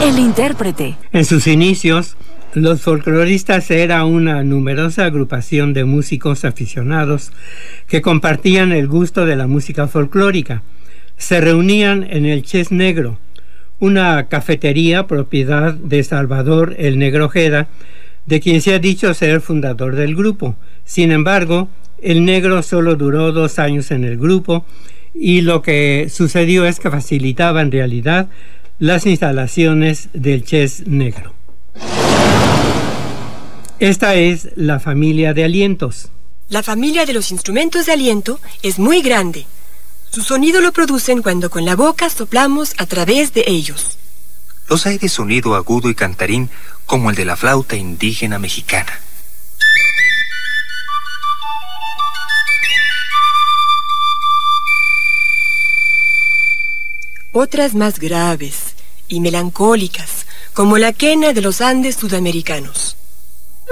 El intérprete. En sus inicios, los folcloristas era una numerosa agrupación de músicos aficionados que compartían el gusto de la música folclórica. Se reunían en el Ches Negro, una cafetería propiedad de Salvador el Negro Ojeda, de quien se ha dicho ser fundador del grupo. Sin embargo, el Negro solo duró 2 años en el grupo y lo que sucedió es que facilitaba en realidad las instalaciones del Ches Negro. Esta es la familia de alientos. La familia de los instrumentos de aliento es muy grande. Su sonido lo producen cuando con la boca soplamos a través de ellos. Los hay de sonido agudo y cantarín como el de la flauta indígena mexicana. Otras más graves y melancólicas, como la quena de los Andes sudamericanos.